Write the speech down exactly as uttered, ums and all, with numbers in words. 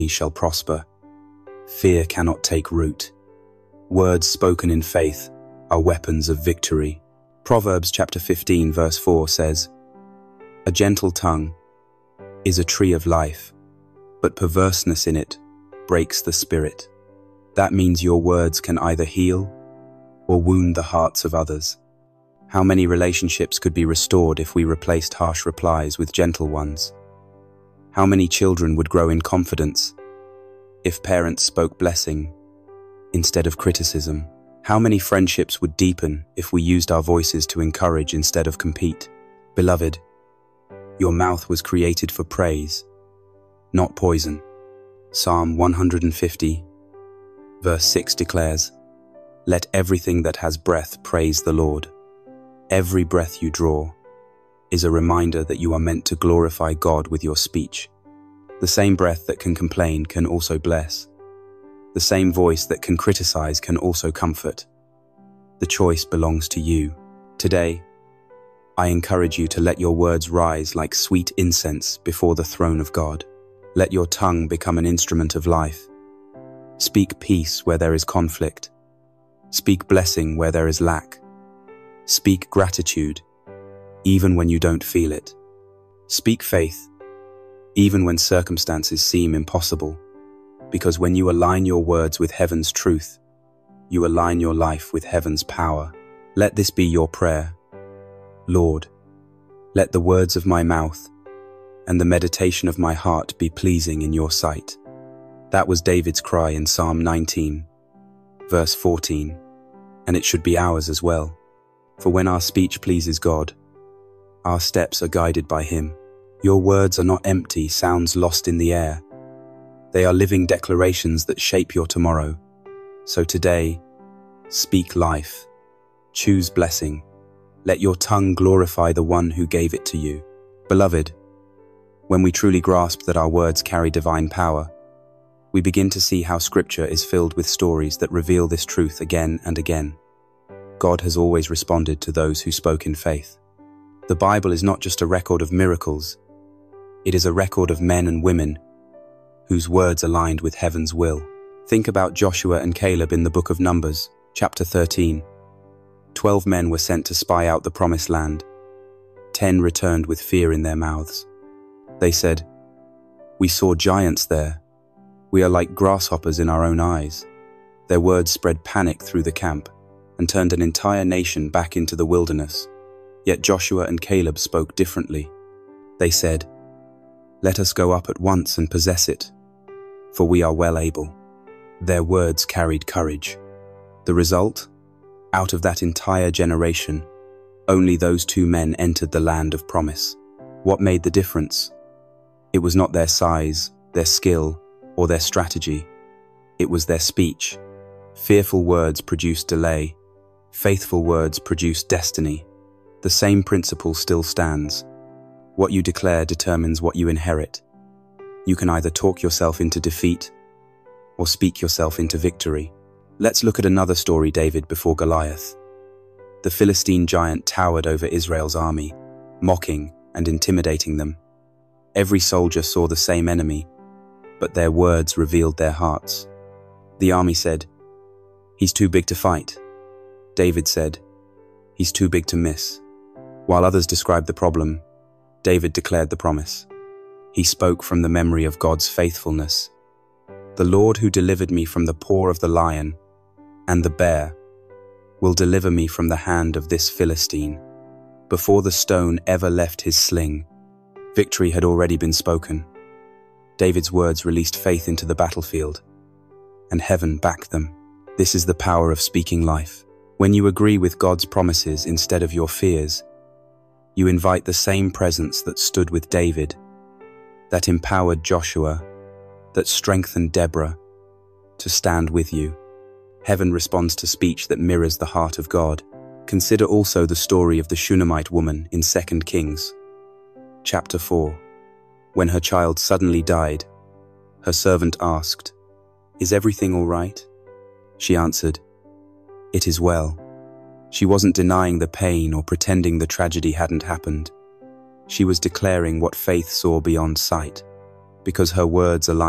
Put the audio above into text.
shall prosper. Fear cannot take root. Words spoken in faith are weapons of victory. Proverbs chapter fifteen verse four says, "A gentle tongue is a tree of life, but perverseness in it breaks the spirit." That means your words can either heal or wound the hearts of others. How many relationships could be restored if we replaced harsh replies with gentle ones? How many children would grow in confidence if parents spoke blessing instead of criticism? How many friendships would deepen if we used our voices to encourage instead of compete? Beloved, your mouth was created for praise, not poison. Psalm one hundred fifty, verse six declares, "Let everything that has breath praise the Lord." Every breath you draw is a reminder that you are meant to glorify God with your speech. The same breath that can complain can also bless. The same voice that can criticize can also comfort. The choice belongs to you. Today, I encourage you to let your words rise like sweet incense before the throne of God. Let your tongue become an instrument of life. Speak peace where there is conflict. Speak blessing where there is lack. Speak gratitude, even when you don't feel it. Speak faith, even when circumstances seem impossible. Because when you align your words with heaven's truth, you align your life with heaven's power. Let this be your prayer. Lord, let the words of my mouth and the meditation of my heart be pleasing in your sight. That was David's cry in Psalm nineteen, verse fourteen, and it should be ours as well. For when our speech pleases God, our steps are guided by Him. Your words are not empty sounds lost in the air. They are living declarations that shape your tomorrow. So today, speak life. Choose blessing. Let your tongue glorify the one who gave it to you. Beloved, when we truly grasp that our words carry divine power, we begin to see how Scripture is filled with stories that reveal this truth again and again. God has always responded to those who spoke in faith. The Bible is not just a record of miracles. It is a record of men and women whose words aligned with heaven's will. Think about Joshua and Caleb in the book of Numbers, chapter thirteen. Twelve men were sent to spy out the promised land. Ten returned with fear in their mouths. They said, "We saw giants there. We are like grasshoppers in our own eyes." Their words spread panic through the camp and turned an entire nation back into the wilderness. Yet Joshua and Caleb spoke differently. They said, "Let us go up at once and possess it, for we are well able." Their words carried courage. The result? Out of that entire generation, only those two men entered the land of promise. What made the difference? It was not their size, their skill, or their strategy. It was their speech. Fearful words produced delay. Faithful words produce destiny. The same principle still stands. What you declare determines what you inherit. You can either talk yourself into defeat or speak yourself into victory. Let's look at another story, David before Goliath. The Philistine giant towered over Israel's army, mocking and intimidating them. Every soldier saw the same enemy, but their words revealed their hearts. The army said, "He's too big to fight." David said, "He's too big to miss." While others described the problem, David declared the promise. He spoke from the memory of God's faithfulness. "The Lord who delivered me from the paw of the lion and the bear will deliver me from the hand of this Philistine." Before the stone ever left his sling, victory had already been spoken. David's words released faith into the battlefield, and heaven backed them. This is the power of speaking life. When you agree with God's promises instead of your fears, you invite the same presence that stood with David, that empowered Joshua, that strengthened Deborah, to stand with you. Heaven responds to speech that mirrors the heart of God. Consider also the story of the Shunammite woman in Second Kings, chapter four. When her child suddenly died, her servant asked, "Is everything all right?" She answered, "It is well." She wasn't denying the pain or pretending the tragedy hadn't happened. She was declaring what faith saw beyond sight, because her words aligned